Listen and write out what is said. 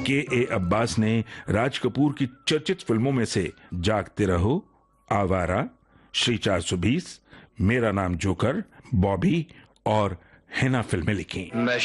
के अब्बास ने राज कपूर की चर्चित फिल्मों में से जागते रहो, आवारा, श्री 420, मेरा नाम जोकर, बॉबी और हिना फिल्में लिखी।